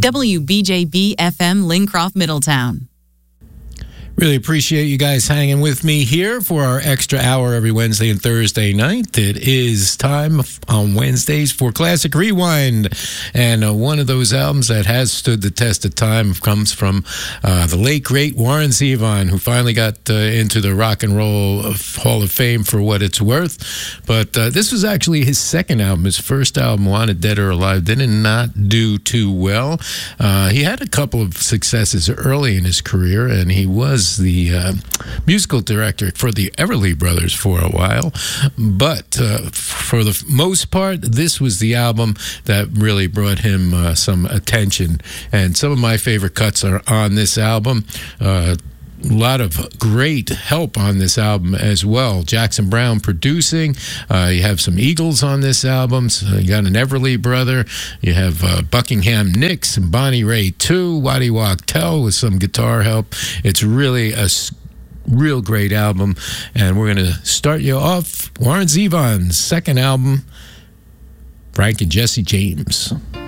WBJB FM Lincroft, Middletown. Really appreciate you guys hanging with me here for our extra hour every Wednesday and Thursday night. It is time on Wednesdays for Classic Rewind. And one of those albums that has stood the test of time comes from the late, great Warren Zevon, who finally got into the Rock and Roll Hall of Fame for what it's worth. But this was actually his second album. His first album, Wanted Dead or Alive, did not do too well. He had a couple of successes early in his career, and he was the musical director for the Everly Brothers for a while. But for the most part, this was the album that really brought him some attention. And some of my favorite cuts are on this album. A lot of great help on this album as well. Jackson Browne producing. You have some Eagles on this album. So you got an Everly brother. You have Buckingham Nicks and Bonnie Raitt too. Waddy Wachtel with some guitar help. It's really a real great album. And we're going to start you off. Warren Zevon's second album, Frank and Jesse James.